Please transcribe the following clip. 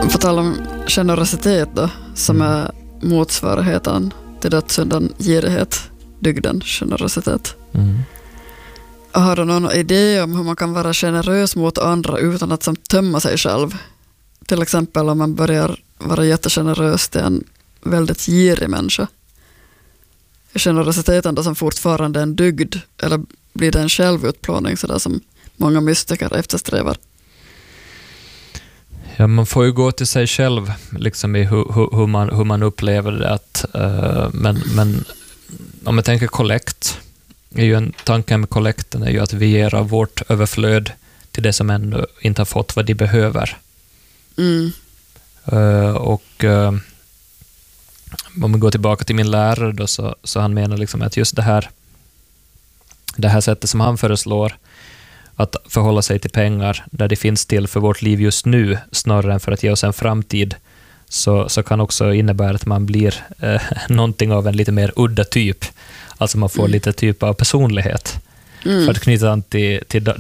På tal om generositet då, som är motsvarigheten till dödssynden girighet, dygden generositet. Har du någon idé om hur man kan vara generös mot andra utan att samt tömma sig själv? Till exempel om man börjar vara jättegenerös till en väldigt girig människa. Är generositeten då som fortfarande en dygd, eller blir det en självutplåning sådär som många mystiker eftersträvar? Ja, man får ju gå till sig själv liksom i hur man upplever det. Men om jag tänker kollekt, är ju en tanke med kollekten är ju att vi ger av vårt överflöd till det som ännu inte har fått vad de behöver. Och om vi går tillbaka till min lärare då, så han menar liksom att just det här sättet som han föreslår att förhålla sig till pengar där det finns till för vårt liv just nu snarare än för att ge oss en framtid, så kan också innebära att man blir någonting av en lite mer udda typ. Alltså man får lite typ av personlighet. För att knyta an till